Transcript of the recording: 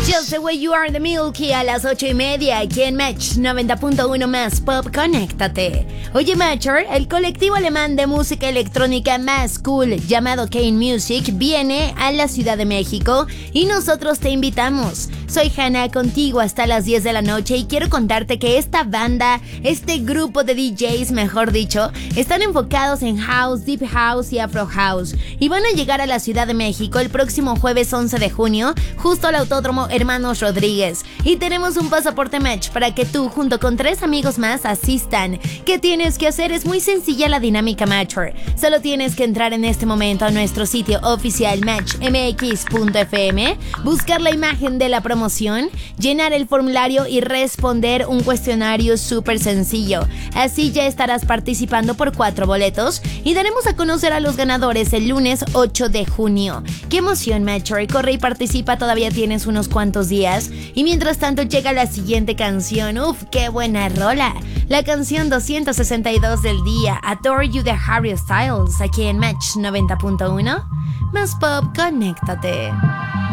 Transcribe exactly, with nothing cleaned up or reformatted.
Just the way you are the Milky a las ocho y media aquí en Match noventa punto uno más Pop, conéctate. Oye, Matcher, el colectivo alemán de música electrónica más cool llamado Kane Music viene a la Ciudad de México y nosotros te invitamos. Soy Hannah, contigo hasta las diez de la noche y quiero contarte que esta banda, este grupo de D Js, mejor dicho, están enfocados en house, deep house y afro house y van a llegar a la Ciudad de México el próximo jueves once de junio, justo al Autódromo Hermanos Rodríguez, y tenemos un pasaporte Match para que tú junto con tres amigos más asistan. ¿Qué tienes que hacer? Es muy sencilla la dinámica, Matcher. Solo tienes que entrar en este momento a nuestro sitio oficial match m x punto f m, buscar la imagen de la promoción, llenar el formulario y responder un cuestionario súper sencillo. Así ya estarás participando por cuatro boletos y daremos a conocer a los ganadores el lunes ocho de junio. ¡Qué emoción, Matcher! Corre y participa, todavía tienes unos cuantos días. Y mientras tanto llega la siguiente canción. ¡Uf, qué buena rola! La canción doscientos sesenta y dos del día, Adore You de Harry Styles, aquí en Match noventa punto uno. Más Pop, conéctate.